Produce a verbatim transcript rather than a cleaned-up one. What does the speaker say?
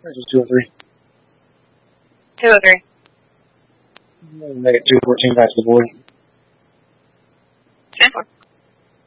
Or just two oh three? two oh three. Make it two fourteen back to the board. ten four.